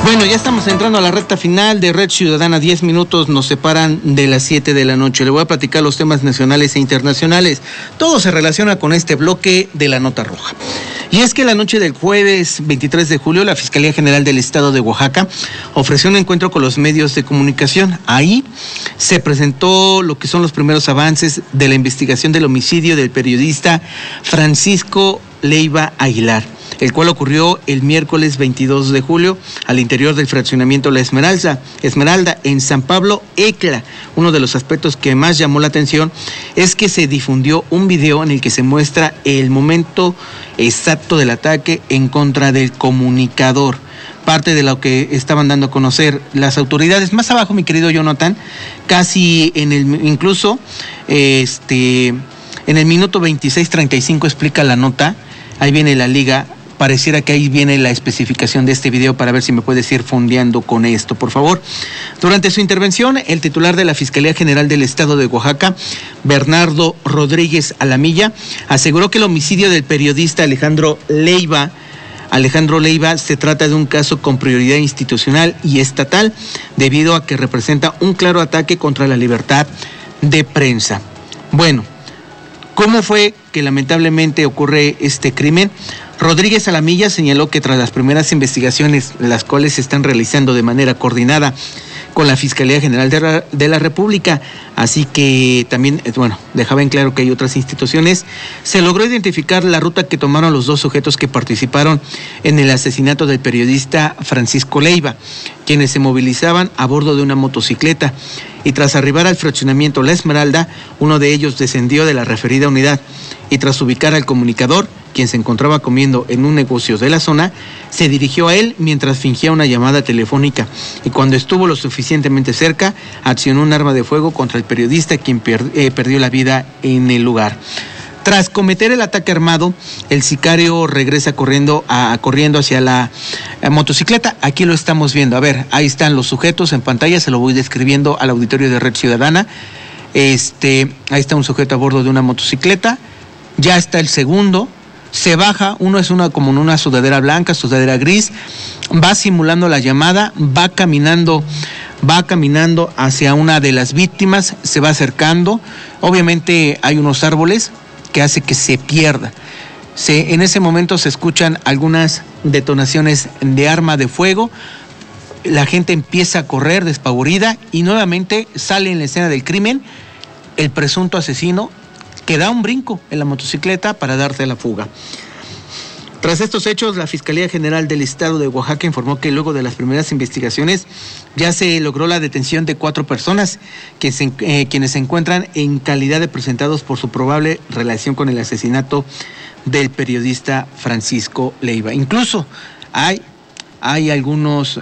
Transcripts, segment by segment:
Bueno, ya estamos entrando a la recta final de Red Ciudadana. 10 minutos nos separan de las 7 de la noche. Le voy a platicar los temas nacionales e internacionales. Todo se relaciona con este bloque de la Nota Roja. Y es que la noche del jueves 23 de julio, la Fiscalía General del Estado de Oaxaca ofreció un encuentro con los medios de comunicación. Ahí se presentó lo que son los primeros avances de la investigación del homicidio del periodista Francisco Leiva Aguilar, el cual ocurrió el miércoles 22 de julio al interior del fraccionamiento La Esmeralda en San Pablo Ecla. Uno de los aspectos que más llamó la atención es que se difundió un video en el que se muestra el momento exacto del ataque en contra del comunicador, parte de lo que estaban dando a conocer las autoridades. Más abajo, mi querido Jonathan, casi en el incluso en el minuto 26:35 explica la nota. Ahí viene la liga. Pareciera que ahí viene la especificación de este video para ver si me puedes ir fondeando con esto, por favor. Durante su intervención, el titular de la Fiscalía General del Estado de Oaxaca, Bernardo Rodríguez Alamilla, aseguró que el homicidio del periodista Alejandro Leiva se trata de un caso con prioridad institucional y estatal, debido a que representa un claro ataque contra la libertad de prensa. Bueno, ¿cómo fue que lamentablemente ocurre este crimen? Rodríguez Alamilla señaló que tras las primeras investigaciones, las cuales se están realizando de manera coordinada con la Fiscalía General de la República, así que también, dejaba en claro que hay otras instituciones, se logró identificar la ruta que tomaron los dos sujetos que participaron en el asesinato del periodista Francisco Leiva, quienes se movilizaban a bordo de una motocicleta, y tras arribar al fraccionamiento La Esmeralda, uno de ellos descendió de la referida unidad y tras ubicar al comunicador, quien se encontraba comiendo en un negocio de la zona, se dirigió a él mientras fingía una llamada telefónica, y cuando estuvo lo suficientemente cerca, accionó un arma de fuego contra el periodista, quien perdió la vida en el lugar. Tras cometer el ataque armado, el sicario regresa corriendo hacia la motocicleta. Aquí lo estamos viendo. A ver, ahí están los sujetos en pantalla, se lo voy describiendo al auditorio de Red Ciudadana. Ahí está un sujeto a bordo de una motocicleta. Ya está el segundo. Se baja, uno es como en una sudadera blanca, sudadera gris, va simulando la llamada, va caminando hacia una de las víctimas, se va acercando. Obviamente hay unos árboles que hace que se pierda. En ese momento se escuchan algunas detonaciones de arma de fuego, la gente empieza a correr despavorida y nuevamente sale en la escena del crimen el presunto asesino, que da un brinco en la motocicleta para darse la fuga. Tras estos hechos, la Fiscalía General del Estado de Oaxaca informó que luego de las primeras investigaciones ya se logró la detención de 4 personas quienes se encuentran en calidad de presentados por su probable relación con el asesinato del periodista Francisco Leiva. Incluso hay algunos,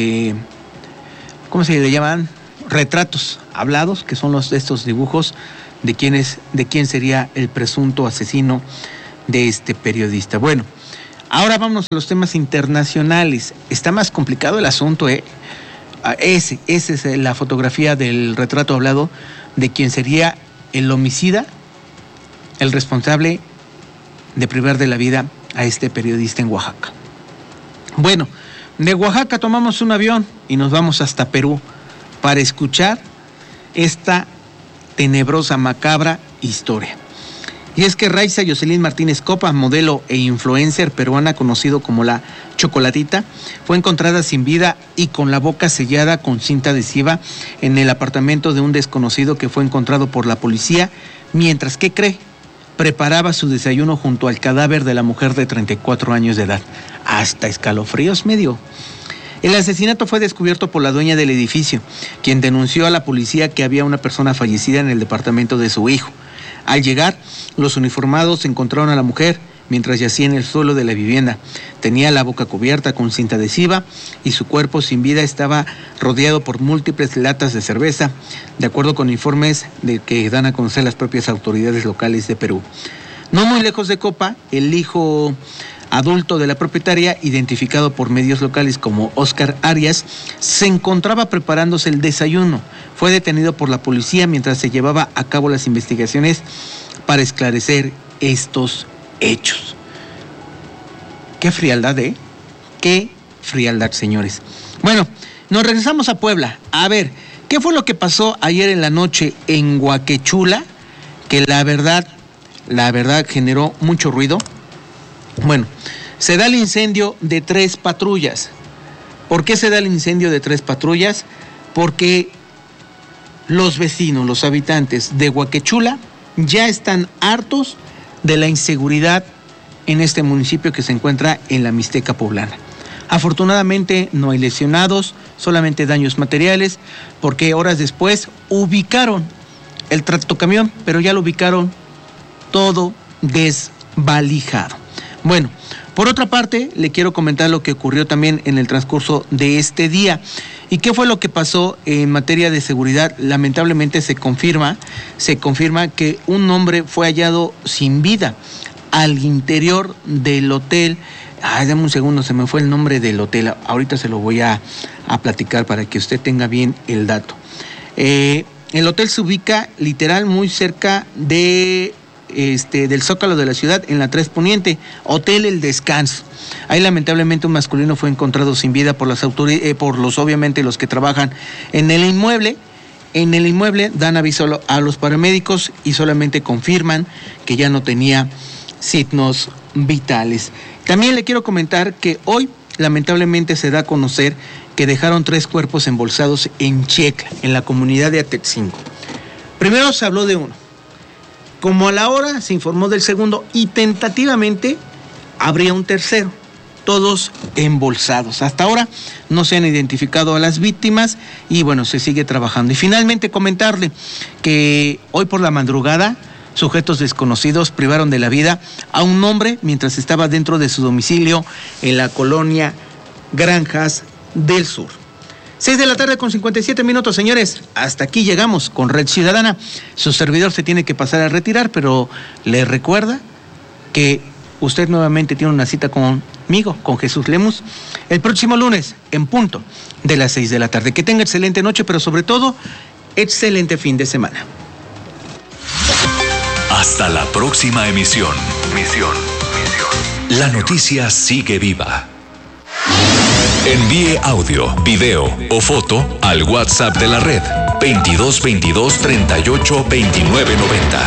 ¿cómo se le llaman? Retratos hablados, que son estos dibujos de quién sería el presunto asesino de este periodista. Bueno, ahora vámonos a los temas internacionales. Está más complicado el asunto, Esa es la fotografía del retrato hablado de quién sería el homicida, el responsable de privar de la vida a este periodista en Oaxaca. Bueno, de Oaxaca tomamos un avión y nos vamos hasta Perú para escuchar esta tenebrosa, macabra historia. Y es que Raiza Jocelyn Martínez Copa, modelo e influencer peruana conocido como la Chocolatita, fue encontrada sin vida y con la boca sellada con cinta adhesiva en el apartamento de un desconocido que fue encontrado por la policía, mientras que preparaba su desayuno junto al cadáver de la mujer de 34 años de edad. Hasta escalofríos me dio. El asesinato fue descubierto por la dueña del edificio, quien denunció a la policía que había una persona fallecida en el departamento de su hijo. Al llegar, los uniformados encontraron a la mujer mientras yacía en el suelo de la vivienda. Tenía la boca cubierta con cinta adhesiva y su cuerpo sin vida estaba rodeado por múltiples latas de cerveza, de acuerdo con informes que dan a conocer las propias autoridades locales de Perú. No muy lejos de Copa, el hijo adulto de la propietaria, identificado por medios locales como Oscar Arias, se encontraba preparándose el desayuno. Fue detenido por la policía mientras se llevaba a cabo las investigaciones para esclarecer estos hechos. Qué frialdad, Qué frialdad, señores. Bueno, nos regresamos a Puebla. A ver, ¿qué fue lo que pasó ayer en la noche en Huaquechula? Que la verdad generó mucho ruido. Bueno, se da el incendio de 3 patrullas. ¿Por qué se da el incendio de 3 patrullas? Porque los vecinos, los habitantes de Huaquechula ya están hartos de la inseguridad en este municipio que se encuentra en la Mixteca poblana. Afortunadamente no hay lesionados, solamente daños materiales, porque horas después ubicaron el tractocamión, pero ya lo ubicaron todo desvalijado. Bueno, por otra parte, le quiero comentar lo que ocurrió también en el transcurso de este día. ¿Y qué fue lo que pasó en materia de seguridad? Lamentablemente se confirma que un hombre fue hallado sin vida al interior del hotel. Dame un segundo, se me fue el nombre del hotel. Ahorita se lo voy a platicar para que usted tenga bien el dato. El hotel se ubica literal muy cerca del Zócalo de la ciudad, en la 3 Poniente, Hotel El Descanso. Ahí lamentablemente un masculino fue encontrado sin vida por las autoridades, obviamente los que trabajan en el inmueble. En el inmueble dan aviso a los paramédicos y solamente confirman que ya no tenía signos vitales. También le quiero comentar que hoy lamentablemente se da a conocer que dejaron 3 cuerpos embolsados en Checla, en la comunidad de Atexcinco. Primero se habló de uno. Como a la hora se informó del segundo y tentativamente habría un tercero, todos embolsados. Hasta ahora no se han identificado a las víctimas y bueno, se sigue trabajando. Y finalmente comentarle que hoy por la madrugada sujetos desconocidos privaron de la vida a un hombre mientras estaba dentro de su domicilio en la colonia Granjas del Sur. 6:57 p.m, señores. Hasta aquí llegamos con Red Ciudadana. Su servidor se tiene que pasar a retirar, pero le recuerda que usted nuevamente tiene una cita conmigo, con Jesús Lemus, el próximo lunes en punto de las 6 de la tarde. Que tenga excelente noche, pero sobre todo, excelente fin de semana. Hasta la próxima emisión. La noticia sigue viva. Envíe audio, video o foto al WhatsApp de la red 2222 38 29 90.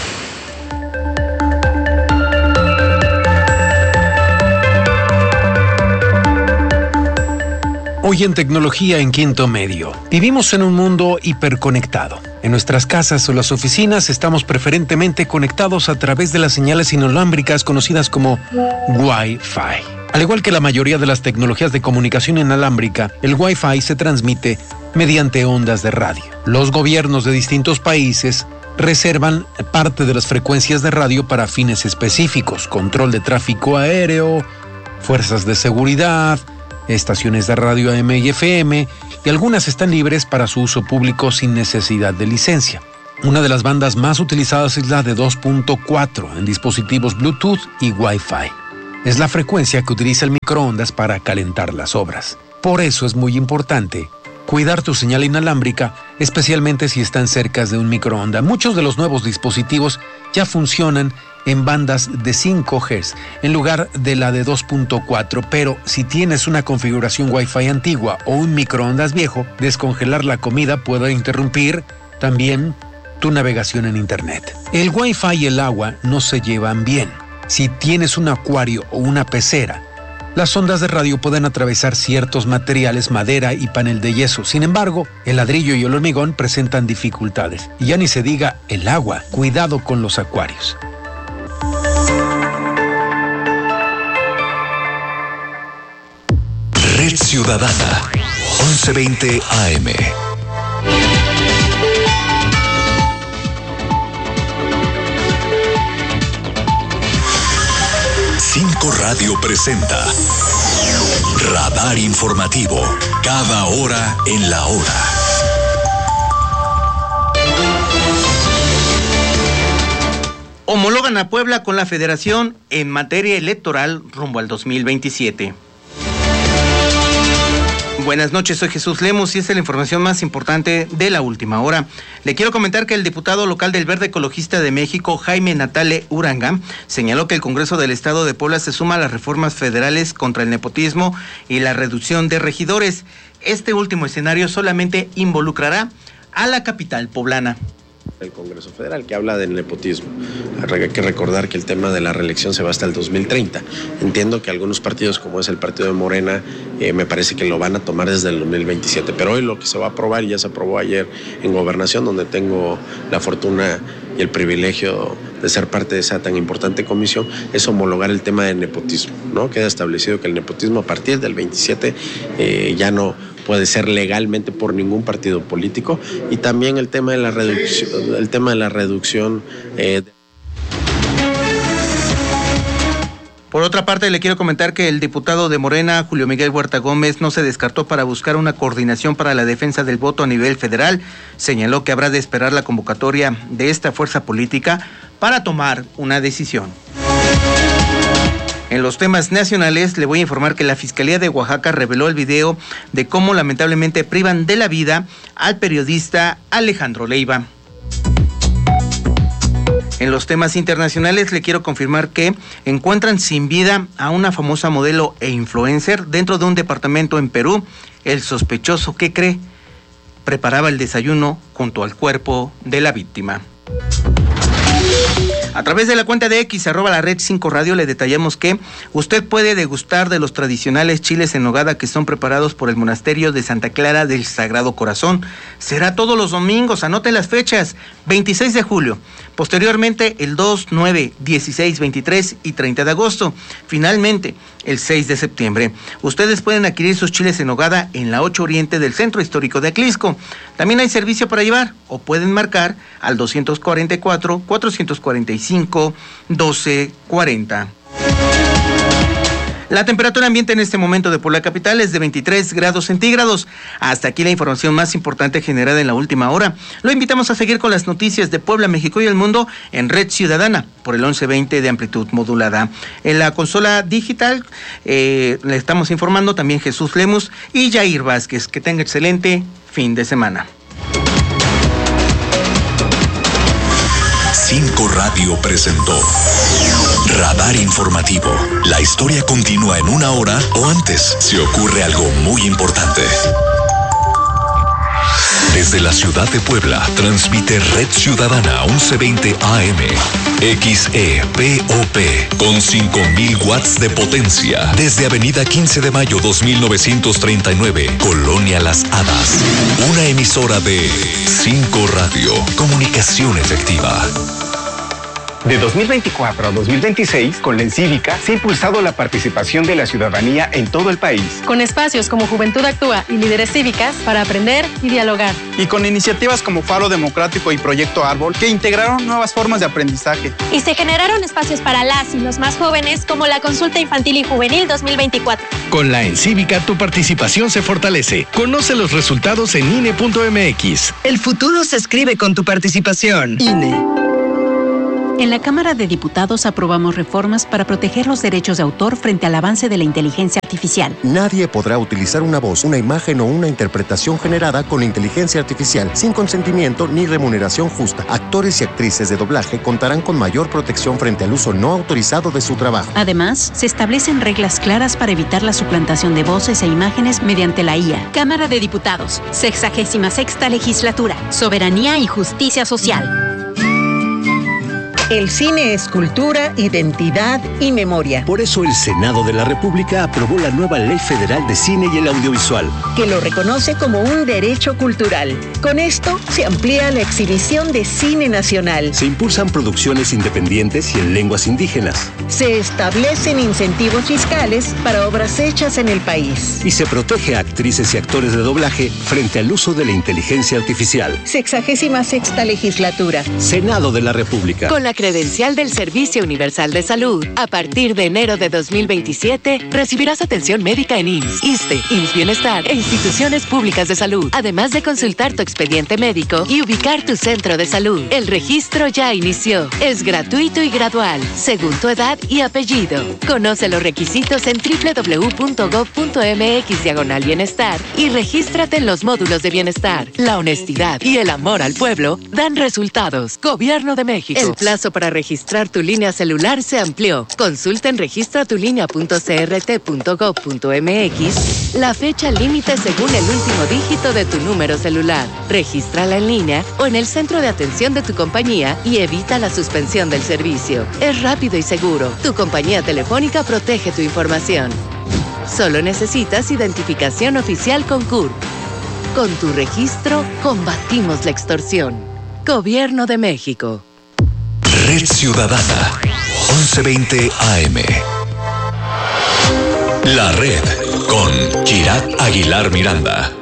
Hoy en Tecnología en Quinto Medio. Vivimos en un mundo hiperconectado. En nuestras casas o las oficinas estamos preferentemente conectados a través de las señales inalámbricas conocidas como Wi-Fi. Al igual que la mayoría de las tecnologías de comunicación inalámbrica, el Wi-Fi se transmite mediante ondas de radio. Los gobiernos de distintos países reservan parte de las frecuencias de radio para fines específicos: control de tráfico aéreo, fuerzas de seguridad, estaciones de radio AM y FM, y algunas están libres para su uso público sin necesidad de licencia. Una de las bandas más utilizadas es la de 2.4 en dispositivos Bluetooth y Wi-Fi. Es la frecuencia que utiliza el microondas para calentar las obras. Por eso es muy importante cuidar tu señal inalámbrica, especialmente si están cerca de un microondas. Muchos de los nuevos dispositivos ya funcionan en bandas de 5 Hz en lugar de la de 2.4, pero si tienes una configuración Wi-Fi antigua o un microondas viejo, descongelar la comida puede interrumpir también tu navegación en Internet. El Wi-Fi y el agua no se llevan bien. Si tienes un acuario o una pecera, las ondas de radio pueden atravesar ciertos materiales, madera y panel de yeso. Sin embargo, el ladrillo y el hormigón presentan dificultades. Y ya ni se diga el agua. Cuidado con los acuarios. Red Ciudadana, 1120 AM. Cinco Radio presenta Radar Informativo, cada hora en la hora. Homologan a Puebla con la Federación en materia electoral rumbo al 2027. Buenas noches, soy Jesús Lemus y esta es la información más importante de la última hora. Le quiero comentar que el diputado local del Verde Ecologista de México, Jaime Natale Uranga, señaló que el Congreso del Estado de Puebla se suma a las reformas federales contra el nepotismo y la reducción de regidores. Este último escenario solamente involucrará a la capital poblana. El Congreso Federal, que habla del nepotismo. Hay que recordar que el tema de la reelección se va hasta el 2030. Entiendo que algunos partidos, como es el partido de Morena, me parece que lo van a tomar desde el 2027. Pero hoy lo que se va a aprobar, y ya se aprobó ayer en Gobernación, donde tengo la fortuna y el privilegio de ser parte de esa tan importante comisión, es homologar el tema del nepotismo, ¿no? Queda establecido que el nepotismo a partir del 27 ya no puede ser legalmente por ningún partido político, y también el tema de la reducción, Por otra parte, le quiero comentar que el diputado de Morena, Julio Miguel Huerta Gómez, no se descartó para buscar una coordinación para la defensa del voto a nivel federal. Señaló que habrá de esperar la convocatoria de esta fuerza política para tomar una decisión. En los temas nacionales, le voy a informar que la Fiscalía de Oaxaca reveló el video de cómo lamentablemente privan de la vida al periodista Alejandro Leiva. En los temas internacionales, le quiero confirmar que encuentran sin vida a una famosa modelo e influencer dentro de un departamento en Perú. El sospechoso, ¿qué cree? Preparaba el desayuno junto al cuerpo de la víctima. A través de la cuenta de X, @lared5radio, le detallamos que usted puede degustar de los tradicionales chiles en nogada que son preparados por el monasterio de Santa Clara del Sagrado Corazón. Será todos los domingos, anote las fechas, 26 de julio, posteriormente el 2, 9, 16, 23 y 30 de agosto, finalmente el 6 de septiembre. Ustedes pueden adquirir sus chiles en nogada en la 8 Oriente del Centro Histórico de Atlisco. También hay servicio para llevar o pueden marcar al 244-445-1240. La temperatura ambiente en este momento de Puebla Capital es de 23 grados centígrados. Hasta aquí la información más importante generada en la última hora. Lo invitamos a seguir con las noticias de Puebla, México y el mundo en Red Ciudadana por el 1120 de amplitud modulada. En la consola digital le estamos informando también Jesús Lemus y Jair Vázquez. Que tenga excelente fin de semana. 5 Radio presentó Radar Informativo. La historia continúa en una hora o antes si ocurre algo muy importante. Desde la ciudad de Puebla, transmite Red Ciudadana 1120 AM, XEPOP, con 5,000 watts de potencia. Desde Avenida 15 de Mayo 2939, Colonia Las Hadas. Una emisora de 5 Radio, comunicación efectiva. De 2024 a 2026, con la Encívica, se ha impulsado la participación de la ciudadanía en todo el país. Con espacios como Juventud Actúa y Líderes Cívicas para aprender y dialogar. Y con iniciativas como Faro Democrático y Proyecto Árbol, que integraron nuevas formas de aprendizaje. Y se generaron espacios para las y los más jóvenes, como la Consulta Infantil y Juvenil 2024. Con la Encívica, tu participación se fortalece. Conoce los resultados en INE.mx. El futuro se escribe con tu participación. INE. En la Cámara de Diputados aprobamos reformas para proteger los derechos de autor frente al avance de la inteligencia artificial. Nadie podrá utilizar una voz, una imagen o una interpretación generada con inteligencia artificial sin consentimiento ni remuneración justa. Actores y actrices de doblaje contarán con mayor protección frente al uso no autorizado de su trabajo. Además, se establecen reglas claras para evitar la suplantación de voces e imágenes mediante la IA. Cámara de Diputados, 66ª Legislatura, Soberanía y Justicia Social. El cine es cultura, identidad y memoria. Por eso el Senado de la República aprobó la nueva Ley Federal de Cine y el Audiovisual, que lo reconoce como un derecho cultural. Con esto se amplía la exhibición de cine nacional. Se impulsan producciones independientes y en lenguas indígenas. Se establecen incentivos fiscales para obras hechas en el país. Y se protege a actrices y actores de doblaje frente al uso de la inteligencia artificial. 66ª Legislatura. Senado de la República. Con la credencial del Servicio Universal de Salud, a partir de enero de 2027, recibirás atención médica en IMSS, ISSSTE, IMSS Bienestar e instituciones públicas de salud, además de consultar tu expediente médico y ubicar tu centro de salud. El registro ya inició. Es gratuito y gradual, según tu edad y apellido. Conoce los requisitos en www.gov.mx/bienestar y regístrate en los módulos de bienestar. La honestidad y el amor al pueblo dan resultados. Gobierno de México. El plazo para registrar tu línea celular se amplió. Consulta en registratulinea.crt.gov.mx la fecha límite según el último dígito de tu número celular. Regístrala en línea o en el centro de atención de tu compañía y evita la suspensión del servicio. Es rápido y seguro. Tu compañía telefónica protege tu información. Solo necesitas identificación oficial con CURP. Con tu registro, combatimos la extorsión. Gobierno de México. Red Ciudadana, 1120 AM. La Red, con Kirat Aguilar Miranda.